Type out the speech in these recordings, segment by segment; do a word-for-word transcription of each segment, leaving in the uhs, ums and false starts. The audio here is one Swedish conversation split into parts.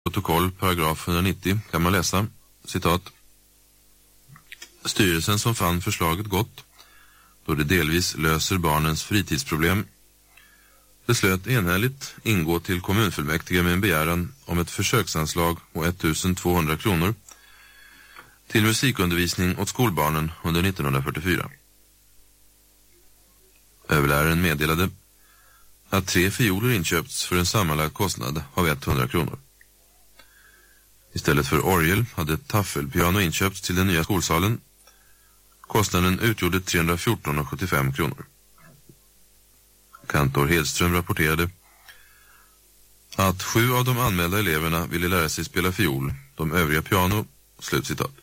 Protokoll paragraf etthundranittio kan man läsa, citat: Styrelsen som fann förslaget gott, då det delvis löser barnens fritidsproblem, beslöt enhälligt ingå till kommunfullmäktige med en begäran om ett försöksanslag på ettusentvåhundra kronor till musikundervisning åt skolbarnen under nittonhundrafyrtiofyra. Överläraren meddelade att tre fioler inköpts för en sammanlagd kostnad av etthundra kronor. Istället för orgel hade ett taffelpiano inköpts till den nya skolsalen. Kostnaden utgjorde trehundrafjorton kronor och sjuttiofem kronor. Kantor Hedström rapporterade att sju av de anmälda eleverna ville lära sig spela fiol, de övriga piano, slutcitat.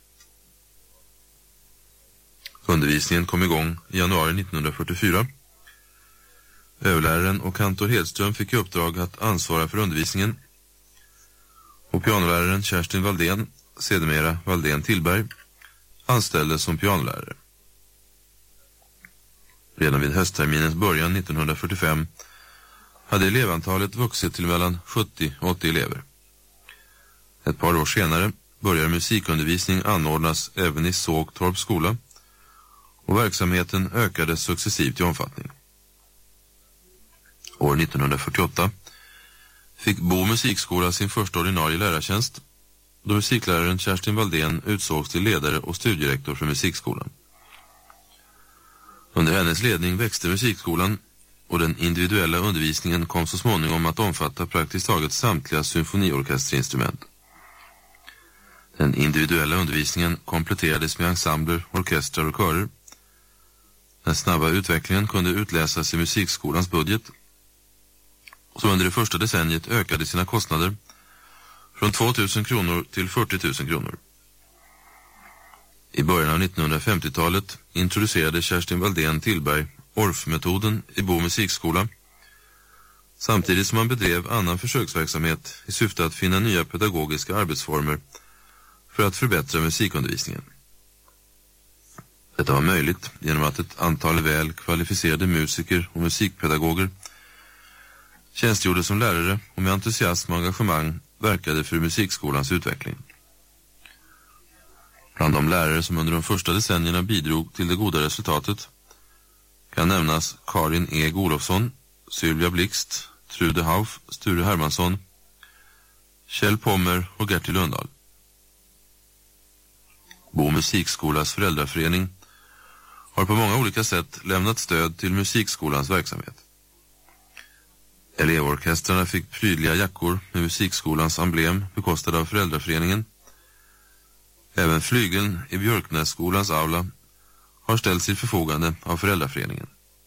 Undervisningen kom igång i januari nittonhundrafyrtiofyra. Överläraren och kantor Hedström fick i uppdrag att ansvara för undervisningen, och pianoläraren Kerstin Valdén, sedermera Valdén Tillberg, anställdes som pianolärare. Redan vid höstterminens början nittonhundrafyrtiofem hade elevantalet vuxit till mellan sjuttio och åttio elever. Ett par år senare började musikundervisning anordnas även i Sågtorps skola, och verksamheten ökade successivt i omfattning. År nittonhundrafyrtioåtta fick Bo musikskola sin första ordinarie lärartjänst, då musikläraren Kerstin Valdén utsågs till ledare och studierektor för musikskolan. Under hennes ledning växte musikskolan, och den individuella undervisningen kom så småningom att omfatta praktiskt taget samtliga symfoniorkesterinstrument. Den individuella undervisningen kompletterades med ensembler, orkestrar och körer. Den snabba utvecklingen kunde utläsas i musikskolans budget, som under det första decenniet ökade sina kostnader från tvåtusen kronor till fyrtio tusen kronor. I början av nittonhundrafemtiotalet introducerade Kerstin Valdén Tillberg Orff-metoden i Bo musikskola, samtidigt som man bedrev annan försöksverksamhet i syfte att finna nya pedagogiska arbetsformer för att förbättra musikundervisningen. Detta var möjligt genom att ett antal väl kvalificerade musiker och musikpedagoger tjänstgjorde som lärare och med entusiasm och engagemang verkade för musikskolans utveckling. Bland de lärare som under de första decennierna bidrog till det goda resultatet kan nämnas Karin E. Olofsson, Sylvia Blixt, Trude Hauf, Sture Hermansson, Kjell Pommer och Gertil Lundahl. Bo musikskolas föräldraförening har på många olika sätt lämnat stöd till musikskolans verksamhet. Elevorkestrarna fick prydliga jackor med musikskolans emblem bekostade av föräldraföreningen. Även flygeln i Björknässkolans aula har ställts till förfogande av föräldraföreningen.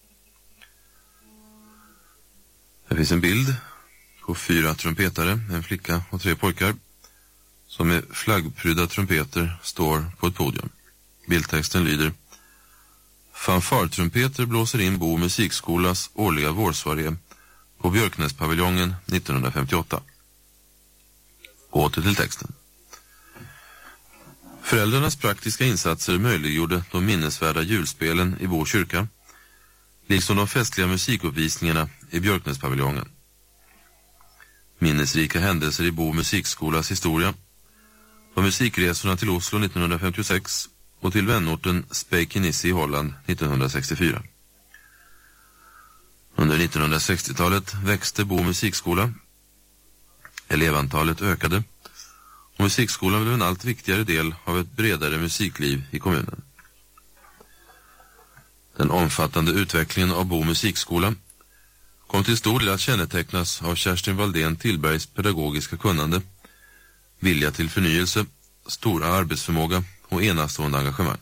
Här finns en bild på fyra trumpetare, en flicka och tre pojkar, som med flaggprydda trumpeter står på ett podium. Bildtexten lyder: Fanfartrumpeter blåser in Bo musikskolas årliga vårsoaré på Björknäspaviljongen nittonhundrafemtioåtta. Åter till texten. Föräldrarnas praktiska insatser möjliggjorde de minnesvärda julspelen i Bo kyrka, liksom de festliga musikuppvisningarna i Björknäspaviljongen. Minnesrika händelser i Bo musikskolas historia var musikresorna till Oslo nittonhundrafemtiosex och till vänorten Spijkenisse i Holland nittonhundrasextiofyra. Under nittonhundrasextiotalet växte Bo musikskola. Elevantalet ökade, och musikskolan blev en allt viktigare del av ett bredare musikliv i kommunen. Den omfattande utvecklingen av Bo musikskola kom till stor del att kännetecknas av Kerstin Valdén Tillbergs pedagogiska kunnande, vilja till förnyelse, stora arbetsförmåga och enastående engagemang.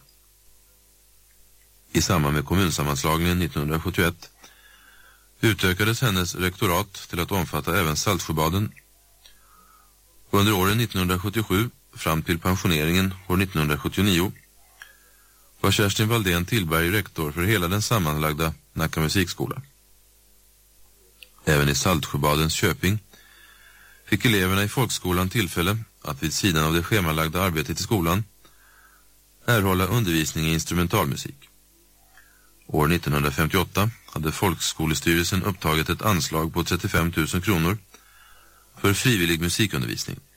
I samband med kommunsammanslagningen nittonhundrasjuttioett utökades hennes rektorat till att omfatta även Saltsjöbaden. Under åren nittonhundrasjuttiosju fram till pensioneringen år nittonhundrasjuttionio var Kerstin Valdén Tillberg rektor för hela den sammanlagda Nacka musikskola. Även i Saltsjöbadens Köping fick eleverna i folkskolan tillfälle att vid sidan av det schemalagda arbetet i skolan erhålla undervisning i instrumentalmusik. År nittonhundrafemtioåtta hade Folkskolestyrelsen upptagit ett anslag på trettiofem tusen kronor för frivillig musikundervisning.